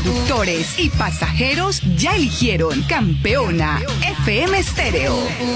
Conductores y pasajeros ya eligieron Campeona FM Stereo.